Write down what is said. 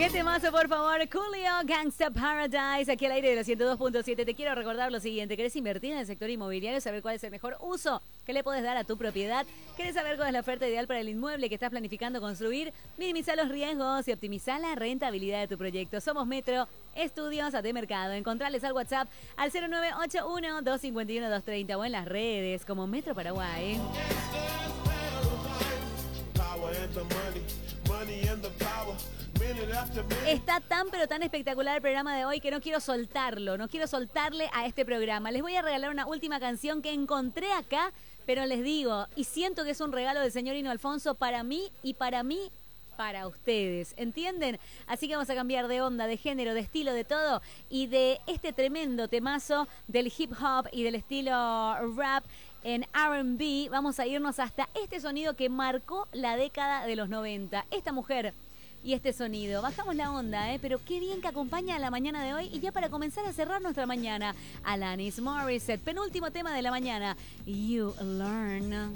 Qué temazo, por favor. Coolio, Gangsta Paradise, aquí al aire de los 102.7. Te quiero recordar lo siguiente. ¿Querés invertir en el sector inmobiliario? ¿Saber cuál es el mejor uso que le podés dar a tu propiedad? ¿Querés saber cuál es la oferta ideal para el inmueble que estás planificando construir? Minimizar los riesgos y optimizar la rentabilidad de tu proyecto. Somos Metro Estudios de Mercado. Encontrales al WhatsApp al 0981-251-230 o en las redes como Metro Paraguay. Está tan pero tan espectacular el programa de hoy que no quiero soltarlo, no quiero soltarle a este programa. Les voy a regalar una última canción que encontré acá, pero les digo, y siento que es un regalo del señor Hino Alfonso para mí y para ustedes, ¿entienden? Así que vamos a cambiar de onda, de género, de estilo, de todo, y de este tremendo temazo del hip hop y del estilo rap en R&B, vamos a irnos hasta este sonido que marcó la década de los 90. Esta mujer y este sonido. Bajamos la onda, pero qué bien que acompaña a la mañana de hoy. Y ya para comenzar a cerrar nuestra mañana, Alanis Morissette, penúltimo tema de la mañana, You Learn.